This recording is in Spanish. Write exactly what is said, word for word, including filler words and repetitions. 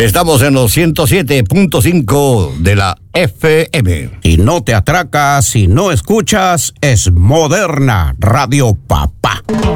Estamos en los ciento siete punto cinco de la F M. Y no te atracas si no escuchas, es Moderna Radio Papá.